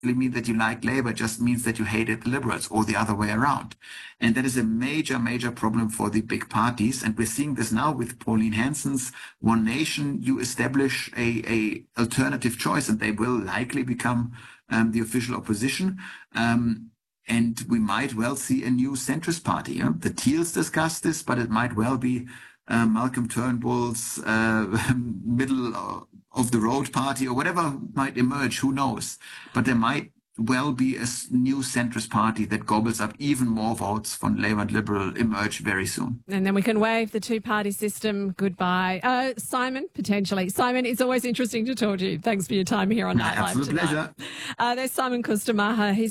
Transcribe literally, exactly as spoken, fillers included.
mean that you like Labour, it just means that you hated the Liberals, or the other way around. And that is a major, major problem for the big parties. And we're seeing this now with Pauline Hanson's One Nation. You establish a, a alternative choice, and they will likely become um, the official opposition. Um, and we might well see a new centrist party. You know? The Teals discussed this, but it might well be uh, Malcolm Turnbull's uh, middle of the road party, or whatever might emerge, who knows. But there might well be a new centrist party that gobbles up even more votes from Labour and Liberal emerge very soon. And then we can wave the two-party system goodbye. Uh, Simon, potentially. Simon, it's always interesting to talk to you. Thanks for your time here on Nightlife Absolute tonight. pleasure. Uh, there's Simon Kustummaha. He's